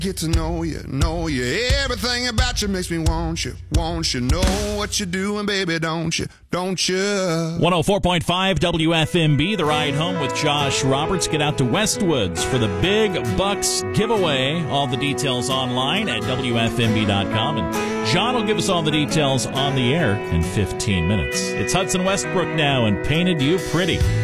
Get to know you. Everything about you makes me want you. Know what you're doing, baby, don't you? 104.5 WFMB, The Ride Home with Josh Roberts. Get out to Westwoods for the Big Bucks giveaway. All the details online at WFMB.com. And John will give us all the details on the air in 15 minutes. It's Hudson Westbrook now and Painted You Pretty.